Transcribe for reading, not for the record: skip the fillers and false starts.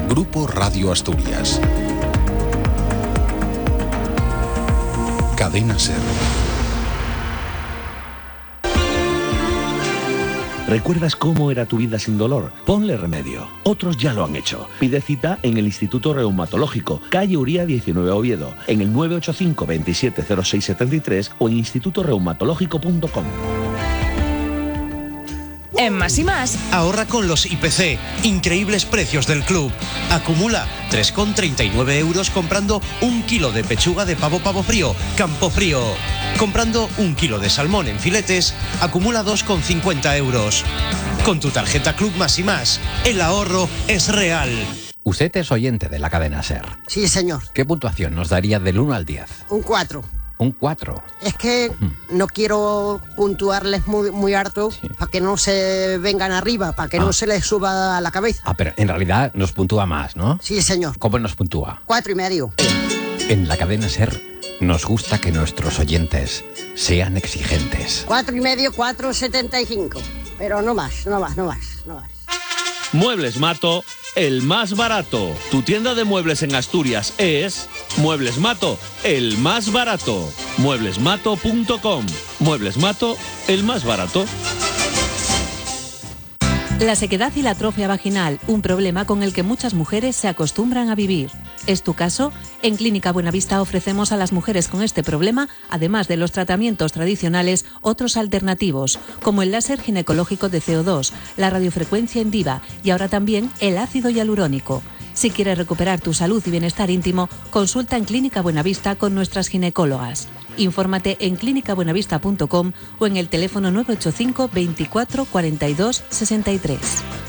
Grupo Radio Asturias. Cadena SER. ¿Recuerdas cómo era tu vida sin dolor? Ponle remedio. Otros ya lo han hecho. Pide cita en el Instituto Reumatológico, calle Uría 19 Oviedo, en el 985 27 06 73 o en institutoreumatológico.com. En Más y Más, ahorra con los IPC, increíbles precios del club. Acumula 3,39 euros comprando 1 kilo de pechuga de pavo frío, Campo Frío. Comprando 1 kilo de salmón en filetes, acumula 2,50 euros. Con tu tarjeta Club Más y Más, el ahorro es real. Usted es oyente de la cadena SER. Sí, señor. ¿Qué puntuación nos daría del 1 al 10? Un 4. Un 4. Es que no quiero puntuarles muy harto para que no se vengan arriba, para que no se les suba a la cabeza. Pero en realidad nos puntúa más, ¿no? Sí, señor. ¿Cómo nos puntúa? 4,5. En la cadena SER nos gusta que nuestros oyentes sean exigentes. 4,5, 4,75. Pero no más. Muebles Mato, el más barato. Tu tienda de muebles en Asturias es Muebles Mato, el más barato. Mueblesmato.com. Muebles Mato, el más barato. La sequedad y la atrofia vaginal, un problema con el que muchas mujeres se acostumbran a vivir. ¿Es tu caso? En Clínica Buenavista ofrecemos a las mujeres con este problema, además de los tratamientos tradicionales, otros alternativos, como el láser ginecológico de CO2, la radiofrecuencia Indiva y ahora también el ácido hialurónico. Si quieres recuperar tu salud y bienestar íntimo, consulta en Clínica Buenavista con nuestras ginecólogas. Infórmate en clínicabuenavista.com o en el teléfono 985 24 42 63.